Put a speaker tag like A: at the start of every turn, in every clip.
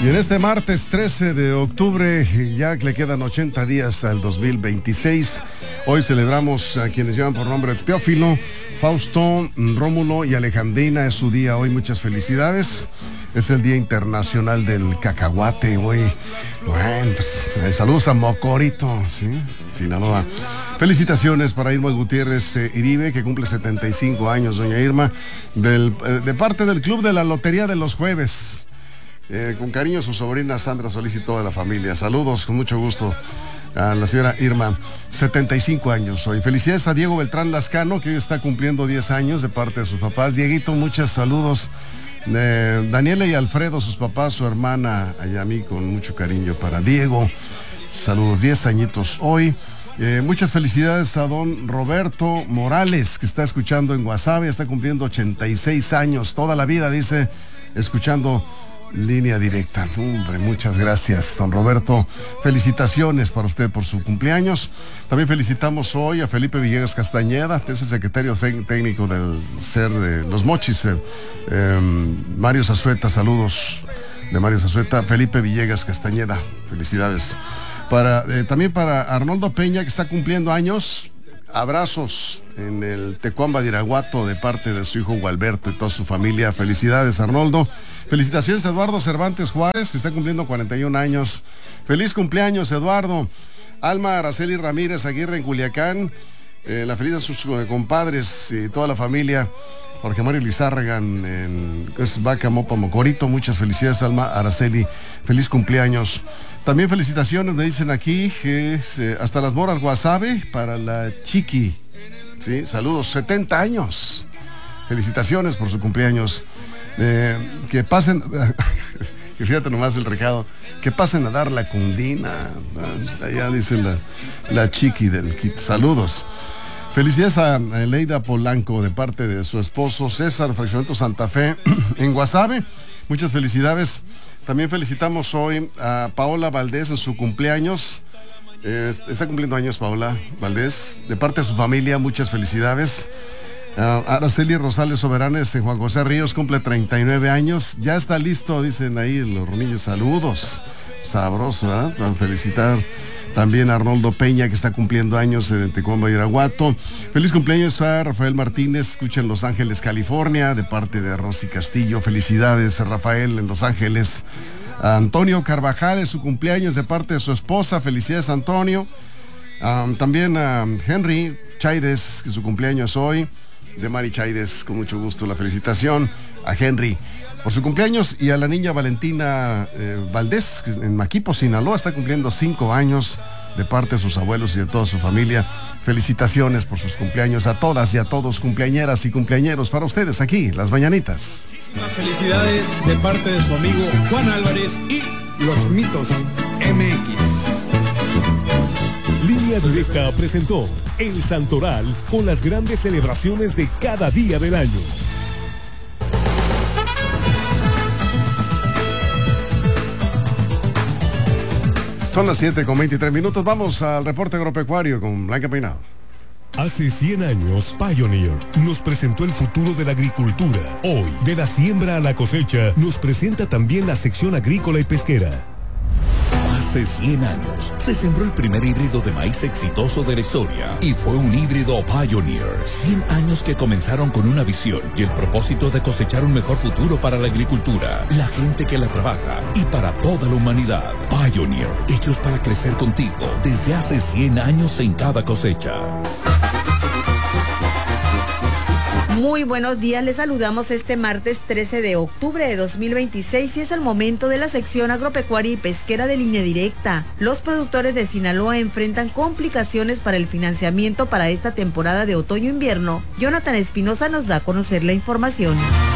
A: Y en este martes 13 de octubre, ya que le quedan 80 días al 2026, hoy celebramos a quienes llevan por nombre Teófilo, Fausto, Rómulo y Alejandrina. Es su día hoy, muchas felicidades. Es el Día Internacional del Cacahuate hoy. Bueno, pues, saludos a Mocorito, ¿sí? Sinaloa. Felicitaciones para Irma Gutiérrez Iribe, que cumple 75 años, doña Irma, de parte del Club de la Lotería de los Jueves. Con cariño su sobrina Sandra Solís y toda la familia. Saludos, con mucho gusto a la señora Irma, 75 años hoy. Felicidades a Diego Beltrán Lascano, que hoy está cumpliendo 10 años de parte de sus papás. Dieguito, muchos saludos. Daniela y Alfredo, sus papás, su hermana, allá a mí, con mucho cariño para Diego. Saludos, 10 añitos hoy. Muchas felicidades a don Roberto Morales, que está escuchando en Guasave, está cumpliendo 86 años, toda la vida, dice, escuchando Línea Directa. Hombre, muchas gracias, don Roberto. Felicitaciones para usted por su cumpleaños. También felicitamos hoy a Felipe Villegas Castañeda, que es el secretario técnico del CER de Los Mochis. Mario Zazueta, saludos de Mario Zazueta. Felipe Villegas Castañeda, felicidades. También para Arnoldo Peña, que está cumpliendo años. Abrazos en el Tecuán Badiraguato de parte de su hijo Gualberto y toda su familia. Felicidades, Arnoldo. Felicitaciones a Eduardo Cervantes Juárez, que está cumpliendo 41 años. Feliz cumpleaños, Eduardo. Alma Araceli Ramírez Aguirre en Culiacán. La feliz a sus compadres y toda la familia. Jorge Mario Lizárragan en Vaca Mopa Mocorito. Muchas felicidades, Alma Araceli. Feliz cumpleaños. También felicitaciones, me dicen aquí, que hasta las Moras Guasave para la Chiqui. Sí, saludos, 70 años. Felicitaciones por su cumpleaños. Que pasen, fíjate nomás el recado, que pasen a dar la cundina. Allá dice la Chiqui del kit. Saludos. Felicidades a Eleida Polanco de parte de su esposo César, Fraccionamiento Santa Fe en Guasave. Muchas felicidades. También felicitamos hoy a Paola Valdés en su cumpleaños. Está cumpliendo años Paola Valdés. De parte de su familia, muchas felicidades. Araceli Rosales Soberanes en Juan José Ríos cumple 39 años. Ya está listo, dicen ahí los Romillos. Saludos. Sabroso, ¿eh? Para felicitar también a Arnoldo Peña, que está cumpliendo años en Tecuán Badiraguato. Feliz cumpleaños a Rafael Martínez, escucha en Los Ángeles, California, de parte de Rosy Castillo. Felicidades a Rafael en Los Ángeles. A Antonio Carvajal es su cumpleaños de parte de su esposa. Felicidades, Antonio. También a Henry Chaides, que su cumpleaños hoy. De Mari Chaides, con mucho gusto la felicitación a Henry por su cumpleaños, y a la niña Valentina Valdés, que en Maquipo, Sinaloa, está cumpliendo 5 años de parte de sus abuelos y de toda su familia. Felicitaciones por sus cumpleaños a todas y a todos, cumpleañeras y cumpleañeros, para ustedes aquí, Las Mañanitas.
B: Muchísimas felicidades de parte de su amigo Juan Álvarez y
C: Los Mitos MX.
D: Línea Directa presentó El Santoral con las grandes celebraciones de cada día del año.
A: Son las 7:23. Vamos al reporte agropecuario con Blanca Peinado.
D: Hace 100 años, Pioneer nos presentó el futuro de la agricultura. Hoy, de la siembra a la cosecha, nos presenta también la sección agrícola y pesquera.
E: Hace 100 años se sembró el primer híbrido de maíz exitoso de la historia y fue un híbrido Pioneer. 100 años que comenzaron con una visión y el propósito de cosechar un mejor futuro para la agricultura, la gente que la trabaja y para toda la humanidad. Pioneer, hechos para crecer contigo desde hace 100 años en cada cosecha.
F: Muy buenos días, les saludamos este martes 13 de octubre de 2026 y es el momento de la sección agropecuaria y pesquera de Línea Directa. Los productores de Sinaloa enfrentan complicaciones para el financiamiento para esta temporada de otoño-invierno. Jonathan Espinosa nos da a conocer la información.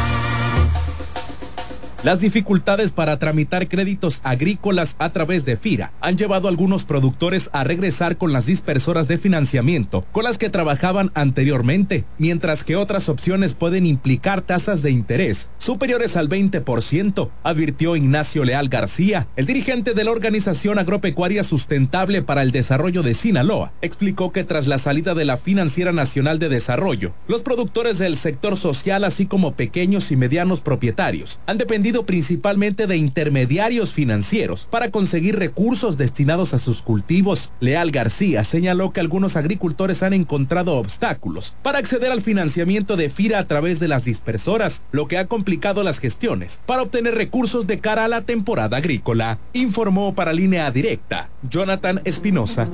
G: Las dificultades para tramitar créditos agrícolas a través de FIRA han llevado a algunos productores a regresar con las dispersoras de financiamiento con las que trabajaban anteriormente, mientras que otras opciones pueden implicar tasas de interés superiores al 20%, advirtió Ignacio Leal García, el dirigente de la Organización Agropecuaria Sustentable para el Desarrollo de Sinaloa. Explicó que tras la salida de la Financiera Nacional de Desarrollo, los productores del sector social, así como pequeños y medianos propietarios, han dependido sido principalmente de intermediarios financieros para conseguir recursos destinados a sus cultivos. Leal García señaló que algunos agricultores han encontrado obstáculos para acceder al financiamiento de FIRA a través de las dispersoras, lo que ha complicado las gestiones para obtener recursos de cara a la temporada agrícola. Informó para Línea Directa Jonathan Espinosa.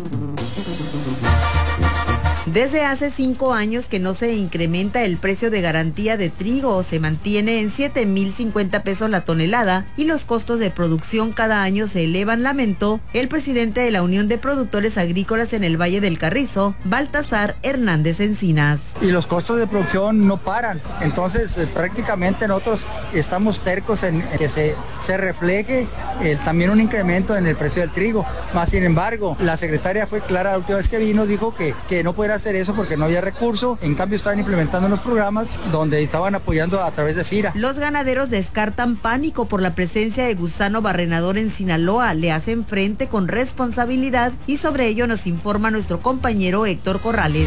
F: Desde hace 5 años que no se incrementa el precio de garantía de trigo, se mantiene en 7,050 pesos la tonelada y los costos de producción cada año se elevan, lamentó el presidente de la Unión de Productores Agrícolas en el Valle del Carrizo, Baltasar Hernández Encinas.
H: Y los costos de producción no paran, entonces prácticamente nosotros estamos tercos en que se refleje también un incremento en el precio del trigo. Más sin embargo, la secretaria fue clara la última vez que vino, dijo que no pudiera hacer eso porque no había recurso. En cambio estaban implementando unos programas donde estaban apoyando a través de FIRA.
F: Los ganaderos descartan pánico por la presencia de gusano barrenador en Sinaloa, le hacen frente con responsabilidad y sobre ello nos informa nuestro compañero Héctor Corrales.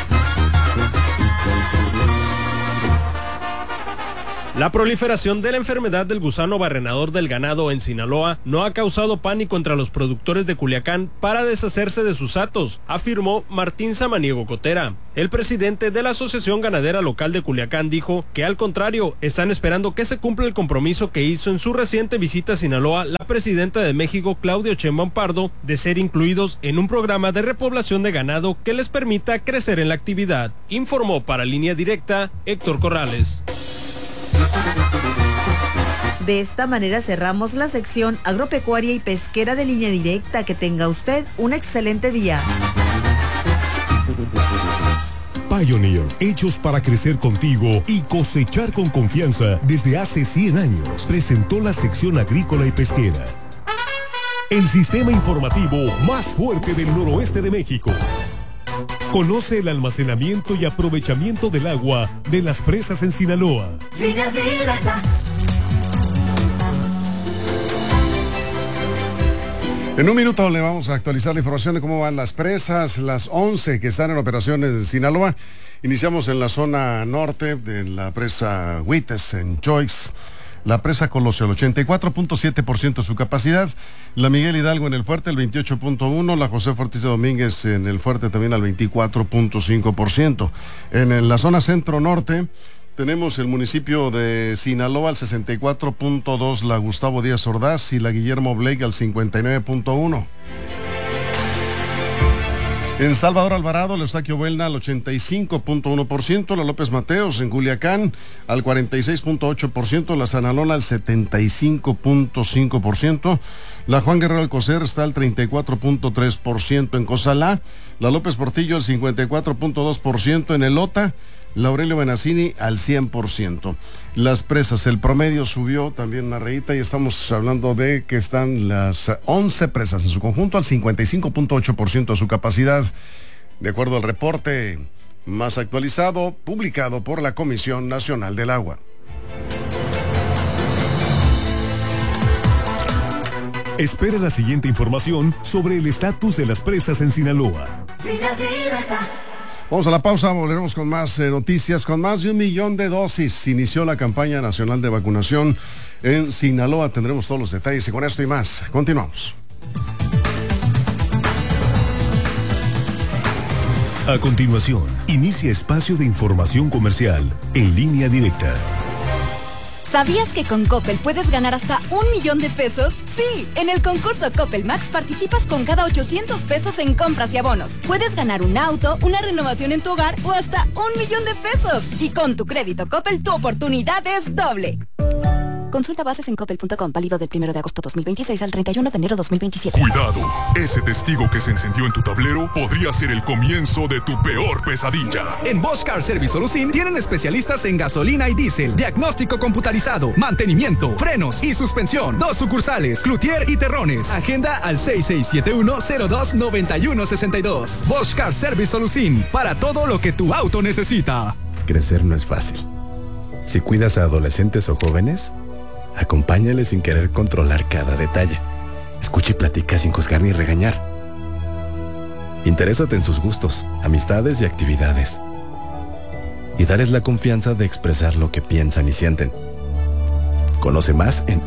I: La proliferación de la enfermedad del gusano barrenador del ganado en Sinaloa no ha causado pánico entre los productores de Culiacán para deshacerse de sus hatos, afirmó Martín Samaniego Cotera. El presidente de la Asociación Ganadera Local de Culiacán dijo que al contrario, están esperando que se cumpla el compromiso que hizo en su reciente visita a Sinaloa la presidenta de México, Claudia Sheinbaum Pardo, de ser incluidos en un programa de repoblación de ganado que les permita crecer en la actividad. Informó para Línea Directa Héctor Corrales.
F: De esta manera cerramos la sección agropecuaria y pesquera de Línea Directa. Que tenga usted un excelente día.
D: Pioneer, hechos para crecer contigo y cosechar con confianza desde hace 100 años, presentó la sección agrícola y pesquera. El sistema informativo más fuerte del noroeste de México. Conoce el almacenamiento y aprovechamiento del agua de las presas en Sinaloa.
J: Línea Directa.
A: En un minuto le vamos a actualizar la información de cómo van las presas, las 11 que están en operaciones en Sinaloa. Iniciamos en la zona norte de la presa Huites en Choix. La presa Colosio, el 84.7% de su capacidad. La Miguel Hidalgo en el Fuerte, el 28.1%. La José Ortiz de Domínguez en el Fuerte también al 24.5%. En la zona centro-norte tenemos el municipio de Sinaloa al 64.2%. La Gustavo Díaz Ordaz y la Guillermo Blake al 59.1%. En Salvador Alvarado, el Eustaquio Buelna al 85.1%, la López Mateos en Culiacán al 46.8%, la Sanalona al 75.5%, la Juan Guerrero Alcocer está al 34.3%, en Cozalá, la López Portillo al 54.2%, en Elota, la Aurelio Benazzini al 100%. Las presas, el promedio subió también una rayita y estamos hablando de que están las 11 presas en su conjunto al 55.8% de su capacidad, de acuerdo al reporte más actualizado publicado por la Comisión Nacional del Agua.
D: Espera la siguiente información sobre el estatus de las presas en Sinaloa.
A: Vamos a la pausa, volveremos con más noticias. Con más de 1 millón de dosis inició la campaña nacional de vacunación en Sinaloa. Tendremos todos los detalles y con esto y más, continuamos.
D: A continuación, inicia espacio de información comercial en Línea Directa.
K: ¿Sabías que con Coppel puedes ganar hasta 1 millón de pesos? Sí, en el concurso Coppel Max participas con cada 800 pesos en compras y abonos. Puedes ganar un auto, una renovación en tu hogar o hasta 1 millón de pesos. Y con tu crédito Coppel, tu oportunidad es doble. Consulta bases en coppel.com, válido del 1 de agosto 2026 al 31 de enero 2027.
L: Cuidado, ese testigo que se encendió en tu tablero podría ser el comienzo de tu peor pesadilla.
M: En Bosch Car Service Solusin tienen especialistas en gasolina y diésel, diagnóstico computarizado, mantenimiento, frenos y suspensión. 2 sucursales, Cloutier y Terrones. Agenda al 6671-029162. Bosch Car Service Solusin, para todo lo que tu auto necesita.
N: Crecer no es fácil. Si cuidas a adolescentes o jóvenes, acompáñales sin querer controlar cada detalle. Escucha y platica sin juzgar ni regañar. Interésate en sus gustos, amistades y actividades. Y dales la confianza de expresar lo que piensan y sienten. Conoce más en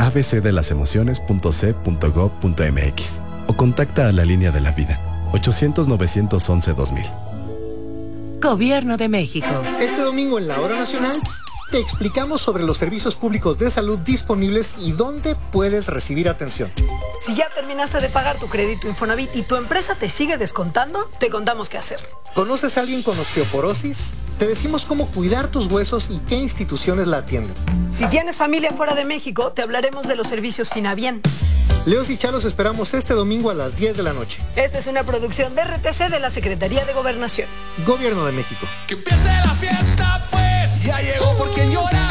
N: abcdelasemociones.c.gov.mx o contacta a la línea de la vida 800-911-2000.
J: Gobierno de México.
O: Este domingo en la Hora Nacional te explicamos sobre los servicios públicos de salud disponibles y dónde puedes recibir atención.
P: Si ya terminaste de pagar tu crédito Infonavit y tu empresa te sigue descontando, te contamos qué hacer.
O: ¿Conoces a alguien con osteoporosis? Te decimos cómo cuidar tus huesos y qué instituciones la atienden.
P: Si tienes familia fuera de México, te hablaremos de los servicios Finabien.
O: Leos y Chalos esperamos este domingo a las 10 de la noche.
P: Esta es una producción de RTC de la Secretaría de Gobernación.
O: Gobierno de México.
Q: Que empiece la fiesta, pues ya llegó por quien llora.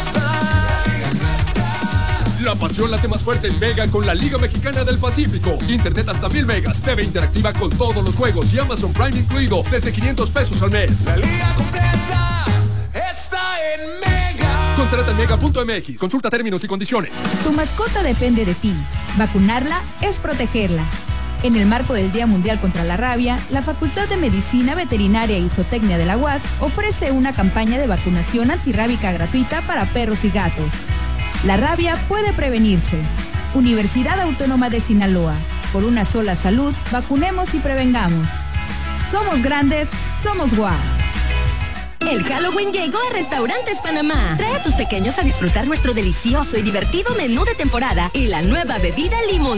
Q: La pasión late más fuerte en Mega con la Liga Mexicana del Pacífico. Internet hasta 1000 megas, TV interactiva con todos los juegos y Amazon Prime incluido desde $500 al mes. La liga completa está en Mega. Contrata en Mega.mx. Consulta términos y condiciones.
R: Tu mascota depende de ti. Vacunarla es protegerla. En el marco del Día Mundial contra la Rabia, la Facultad de Medicina Veterinaria y Zootecnia de la UAS ofrece una campaña de vacunación antirrábica gratuita para perros y gatos. La rabia puede prevenirse. Universidad Autónoma de Sinaloa. Por una sola salud, vacunemos y prevengamos. Somos grandes, somos UAS.
K: El Halloween llegó a Restaurantes Panamá. Trae a tus pequeños a disfrutar nuestro delicioso y divertido menú de temporada y la nueva bebida limón.